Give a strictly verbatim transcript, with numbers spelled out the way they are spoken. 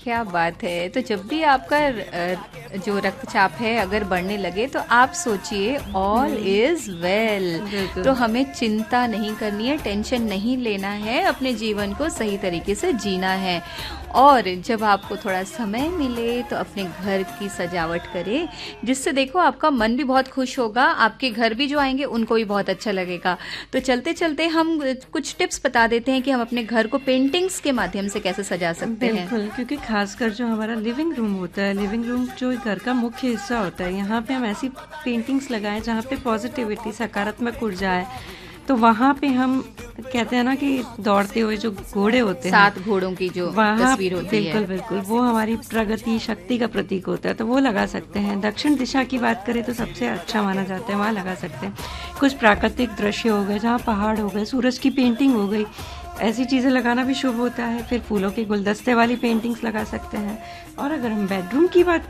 क्या बात है। तो जब भी आपका अ, जो रक्तचाप है अगर बढ़ने लगे तो आप सोचिए ऑल इज वेल। तो हमें चिंता नहीं करनी है, टेंशन नहीं लेना है, अपने जीवन को सही तरीके से जीना है। और जब आपको थोड़ा समय मिले तो अपने घर की सजावट करें, जिससे देखो आपका मन भी बहुत खुश होगा, आपके घर भी जो आएंगे उनको भी बहुत अच्छा लगेगा। तो चलते चलते हम कुछ टिप्स बता देते हैं कि हम अपने घर को पेंटिंग्स के माध्यम से कैसे सजा सकते हैं। बिल्कुल, क्योंकि खासकर जो हमारा लिविंग रूम होता है, लिविंग रूम जो घर का मुख्य हिस्सा होता है, यहाँ पे हम ऐसी पेंटिंग्स लगाएं जहाँ पे पॉजिटिविटी, सकारात्मक ऊर्जा है। तो वहाँ पे हम कहते हैं ना कि दौड़ते हुए जो घोड़े होते हैं, सात घोड़ों की जो तस्वीर होती बिल्कुल है, बिल्कुल वो हमारी प्रगति, शक्ति का प्रतीक होता है, तो वो लगा सकते हैं। दक्षिण दिशा की बात करें तो सबसे अच्छा माना जाता है, वहाँ लगा सकते हैं। कुछ प्राकृतिक दृश्य हो गए, जहाँ पहाड़ हो गए, सूरज की पेंटिंग हो गई, ऐसी चीज़ें लगाना भी शुभ होता है। फिर फूलों के गुलदस्ते वाली पेंटिंग्स लगा सकते हैं। और अगर हम बेडरूम की बात